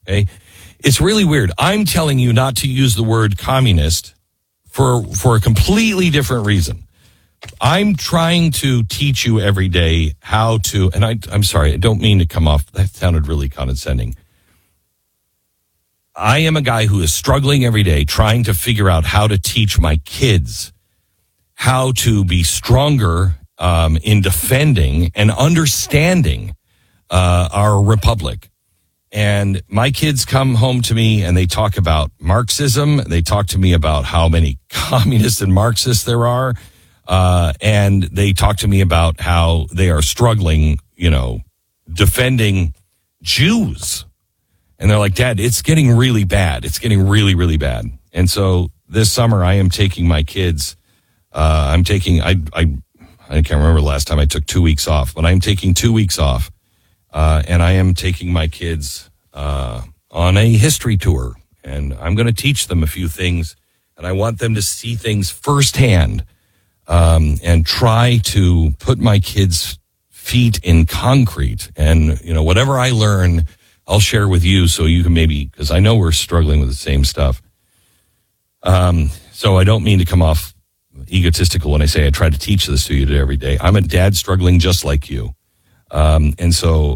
Okay. It's really weird. I'm telling you not to use the word communist for a completely different reason. I'm trying to teach you every day how to, and I'm sorry, I don't mean to come off, that sounded really condescending. I am a guy who is struggling every day trying to figure out how to teach my kids how to be stronger in defending and understanding our republic. And my kids come home to me and they talk about Marxism. They talk to me about how many communists and Marxists there are. And they talk to me about how they are struggling, defending Jews. And they're like, Dad, it's getting really bad. It's getting really, really bad. And so this summer I am taking my kids. I can't remember the last time I took 2 weeks off, but I'm taking 2 weeks off. And I am taking my kids on a history tour, and I'm going to teach them a few things, and I want them to see things firsthand and try to put my kids' feet in concrete. And, whatever I learn, I'll share with you so you can maybe, because I know we're struggling with the same stuff. So I don't mean to come off egotistical when I say I try to teach this to you every day. I'm a dad struggling just like you. And so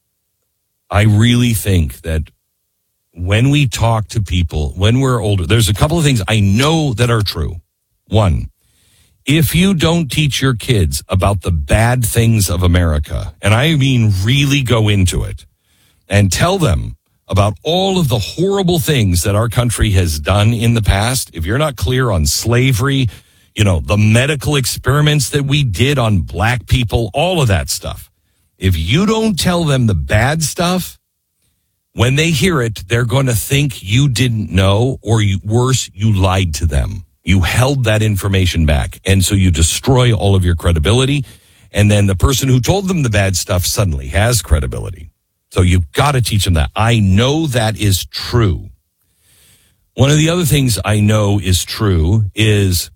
I really think that when we talk to people, when we're older, there's a couple of things I know that are true. One, if you don't teach your kids about the bad things of America, and I mean really go into it, and tell them about all of the horrible things that our country has done in the past, if you're not clear on slavery, the medical experiments that we did on black people, all of that stuff. If you don't tell them the bad stuff, when they hear it, they're going to think you didn't know, or worse, you lied to them. You held that information back. And so you destroy all of your credibility. And then the person who told them the bad stuff suddenly has credibility. So you've got to teach them that. I know that is true. One of the other things I know is true is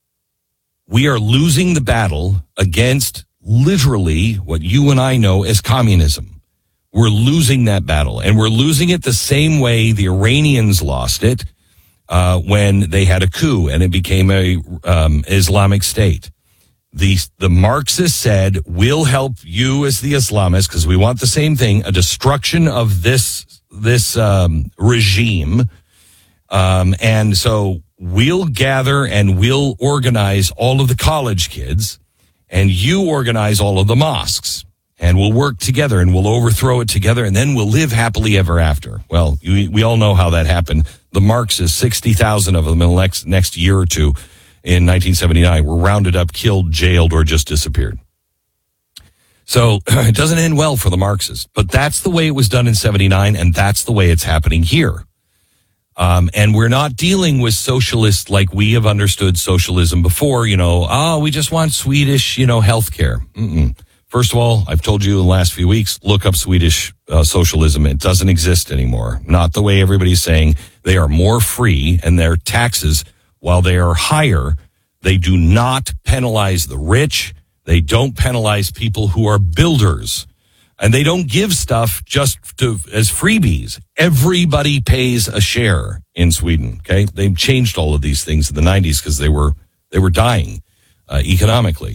we are losing the battle against literally what you and I know as communism. We're losing that battle, and we're losing it the same way the Iranians lost it when they had a coup and it became a Islamic State. The Marxists said, we'll help you as the Islamists because we want the same thing, a destruction of this regime. And so we'll gather and we'll organize all of the college kids, and you organize all of the mosques, and we'll work together and we'll overthrow it together, and then we'll live happily ever after. Well, we all know how that happened. The Marxists, 60,000 of them in the next year or two in 1979 were rounded up, killed, jailed, or just disappeared. So it doesn't end well for the Marxists, but that's the way it was done in 79, and that's the way it's happening here. And we're not dealing with socialists like we have understood socialism before, we just want Swedish, healthcare. First of all, I've told you in the last few weeks, look up Swedish socialism. It doesn't exist anymore. Not the way everybody's saying. They are more free, and their taxes, while they are higher, they do not penalize the rich. They don't penalize people who are builders. And they don't give stuff just as freebies. Everybody pays a share in Sweden. Okay, they've changed all of these things in the 90s because they were dying economically.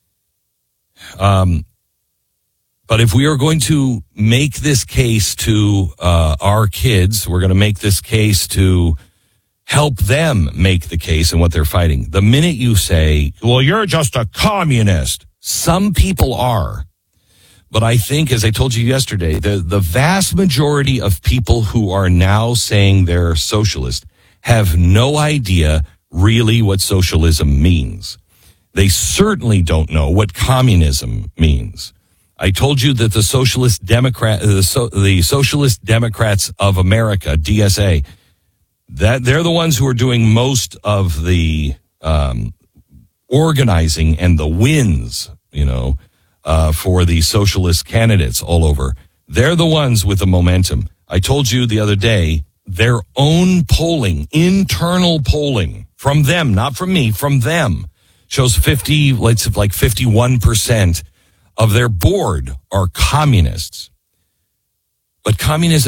But if we are going to make this case to our kids, we're going to make this case to help them make the case and what they're fighting. The minute you say, well, you're just a communist, some people are. But I think, as I told you yesterday, the vast majority of people who are now saying they're socialist have no idea really what socialism means. They certainly don't know what communism means. I told you that the Socialist Democrats of America, DSA, that they're the ones who are doing most of the organizing and the wins, for the socialist candidates all over. They're the ones with the momentum. I told you the other day, their own polling, internal polling from them, not from me, from them, shows 51% of their board are communists. But communism